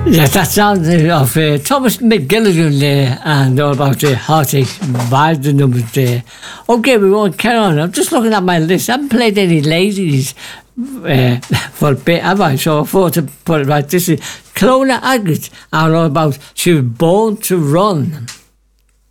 Yeah, that sounds of Thomas McGilligan there and all about the heartache vibes, the numbers there. Okay, we won't carry on. I'm just looking at my list. I haven't played any ladies for a bit, have I? So I thought to put it right. This is Clona Agate and all about She Was Born to Run.